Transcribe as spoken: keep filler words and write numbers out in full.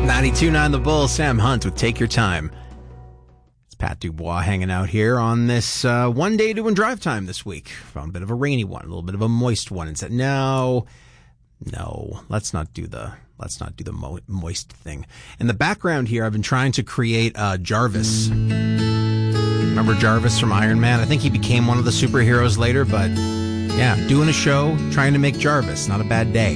ninety-two point nine The Bull, Sam Hunt with Take Your Time. It's Pat Dubois hanging out here on this uh, one day doing drive time this week. Found a bit of a rainy one, a little bit of a moist one, and said, no, no, let's not do the let's not do the mo- moist thing. In the background here, I've been trying to create uh, Jarvis. Remember Jarvis from Iron Man? I think he became one of the superheroes later, but yeah, doing a show, trying to make Jarvis. Not a bad day.